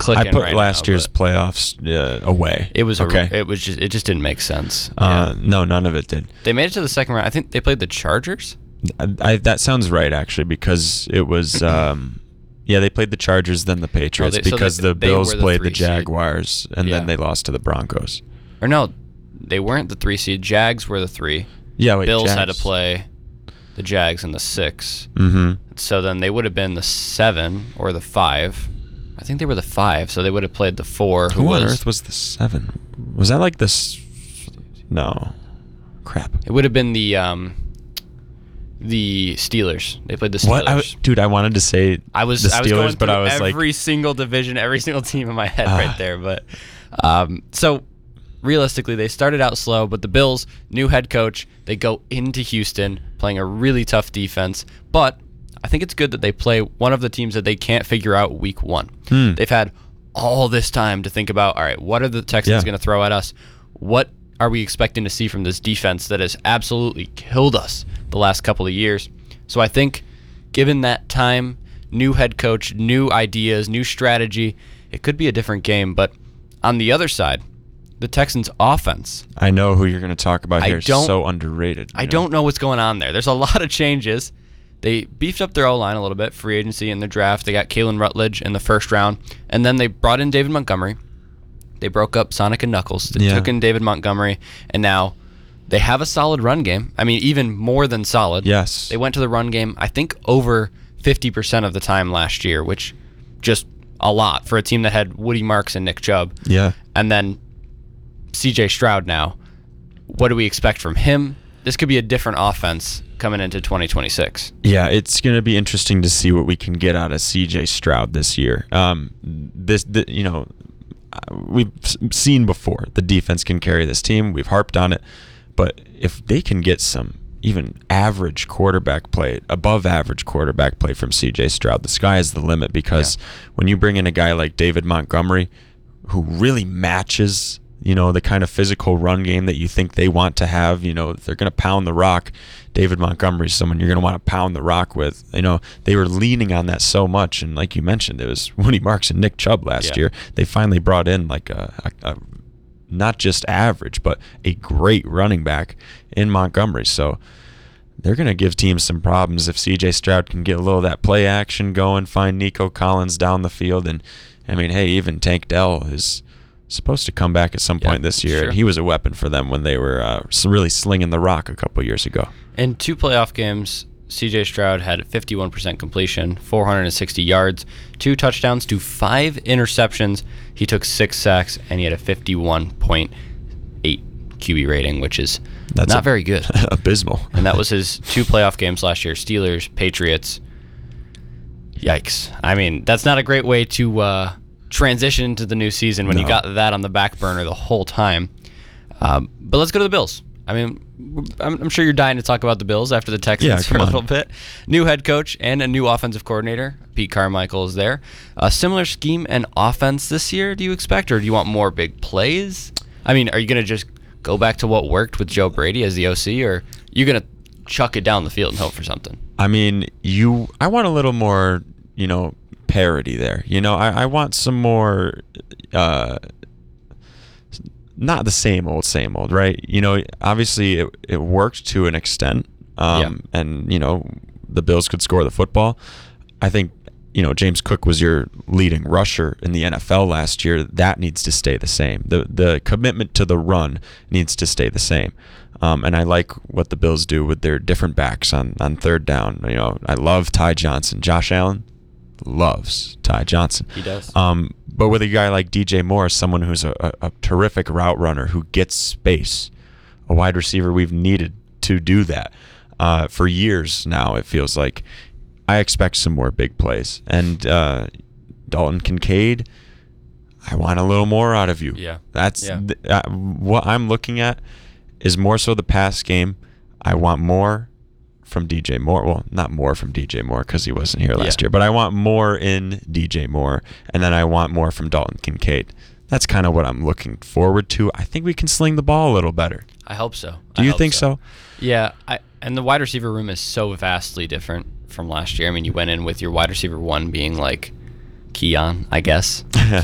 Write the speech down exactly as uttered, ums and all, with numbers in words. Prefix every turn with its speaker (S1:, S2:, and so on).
S1: clicking.
S2: I put
S1: right
S2: last
S1: now,
S2: year's playoffs uh, away.
S1: It was
S2: okay.
S1: A, it was just it just didn't make sense.
S2: Uh,
S1: yeah.
S2: No, none of it did.
S1: They made it to the second round. I think they played the Chargers.
S2: I, I, that sounds right, actually, because it was. Um, yeah, they played the Chargers, then the Patriots,
S1: Oh, they, so
S2: because
S1: they,
S2: the
S1: they
S2: Bills
S1: were the
S2: played the
S1: three seed.
S2: Jaguars, and
S1: Yeah.
S2: then they lost to the Broncos.
S1: Or no, they weren't the three seed. Jags were the three.
S2: Yeah, wait,
S1: Bills
S2: Jags.
S1: had to play the Jags in the six.
S2: Mm-hmm.
S1: So then they would have been the seven or the five. I think they were the five, so they would have played the four. Who,
S2: Who
S1: was,
S2: on earth was the seven? Was that like this? No. Crap.
S1: It would have been the um, the Steelers. They played the Steelers.
S2: What? I, dude, I wanted to say
S1: I was
S2: the Steelers,
S1: I was going
S2: but I was
S1: every
S2: like,
S1: every single division, every single team in my head
S2: Ah.
S1: right there. But um, so realistically, they started out slow, but the Bills, new head coach, they go into Houston playing a really tough defense. But I think it's good that they play one of the teams that they can't figure out week one.
S2: Hmm.
S1: They've had all this time to think about, all right, what are the Texans
S2: Yeah.
S1: going to throw at us? What are we expecting to see from this defense that has absolutely killed us the last couple of years? So I think given that time, new head coach, new ideas, new strategy, it could be a different game. But on the other side, the Texans offense,
S2: I know who you're going to talk about
S1: I
S2: here. It's
S1: don't-
S2: so underrated.
S1: I
S2: you know?
S1: don't know what's going on there. There's a lot of changes. They beefed up their O-line a little bit, free agency in the draft. They got Kalen Rutledge in the first round. And then they brought in David Montgomery. They broke up Sonic and Knuckles. They
S2: Yeah.
S1: took in David Montgomery. And now they have a solid run game. I mean, even more than solid.
S2: Yes.
S1: They went to the run game, I think, over fifty percent of the time last year, which just a lot for a team that had Woody Marks and Nick Chubb.
S2: Yeah.
S1: And then C J Stroud now. What do we expect from him? This could be a different offense coming into twenty twenty-six.
S2: Yeah, it's going to be interesting to see what we can get out of C J Stroud this year. Um, this, the, you know, we've seen before the defense can carry this team. We've harped on it, but if they can get some even average quarterback play, above average quarterback play from C J Stroud, the sky is the limit. Because yeah. when you bring in a guy like David Montgomery, who really matches, you know, the kind of physical run game that you think they want to have, you know, they're going to pound the rock. David Montgomery is someone you're going to want to pound the rock with. You know, they were leaning on that so much. And like you mentioned, it was Woody Marks and Nick Chubb last
S1: yeah.
S2: year. They finally brought in like a, a, a not just average, but a great running back in Montgomery. So they're going to give teams some problems if C J Stroud can get a little of that play action going, find Nico Collins down the field. And I mean, hey, even Tank Dell is supposed to come back at some point
S1: yeah,
S2: this year.
S1: sure.
S2: And he was a weapon for them when they were uh, really slinging the rock a couple years ago.
S1: In two playoff games, C J Stroud had fifty-one percent completion, four hundred sixty yards, two touchdowns to five interceptions. He took six sacks, and he had a fifty-one point eight Q B rating, which is
S2: That's
S1: not
S2: a-
S1: very good.
S2: Abysmal.
S1: And that was his two playoff games last year, Steelers, Patriots. Yikes. I mean, that's not a great way to uh, transition into the new season when
S2: No.
S1: you got that on the back burner the whole time. Um, but let's go to the Bills. I mean, I'm, I'm sure you're dying to talk about the Bills after the Texans
S2: Yeah,
S1: for a
S2: come on.
S1: little bit. New head coach and a new offensive coordinator. Pete Carmichael is there. A similar scheme and offense this year, do you expect, or do you want more big plays? I mean, are you going to just go back to what worked with Joe Brady as the O C, or are you going to chuck it down the field and hope for something?
S2: I mean, you. I want a little more, you know, parity there. You know, I, I want some more, uh, not the same old, same old, right? You know, obviously it, it worked to an extent, um, yeah. and, you know, the Bills could score the football. I think, you know, James Cook was your leading rusher in the N F L last year. That needs to stay the same. The the commitment to the run needs to stay the same. Um, and I like what the Bills do with their different backs on, on third down. You know, I love Ty Johnson. Josh Allen loves Ty Johnson.
S1: He does.
S2: Um, but with a guy like D J Moore, someone who's a, a, a terrific route runner who gets space, a wide receiver we've needed to do that uh, for years now, it feels like. I expect some more big plays. And uh, Dalton Kincaid, I want a little more out of you.
S1: Yeah.
S2: That's
S1: Yeah.
S2: th- uh, what I'm looking at is more so the pass game. I want more from D J Moore. Well, not more from D J Moore because he wasn't here last
S1: Yeah.
S2: year, but I want more in D J Moore, and then I want more from Dalton Kincaid. That's kind of what I'm looking forward to. I think we can sling the ball a little better.
S1: I hope so.
S2: Do
S1: I
S2: you
S1: hope
S2: think so?
S1: Yeah, I, and the wide receiver room is so vastly different from last year. I mean, you went in with your wide receiver one being like Keon, I guess.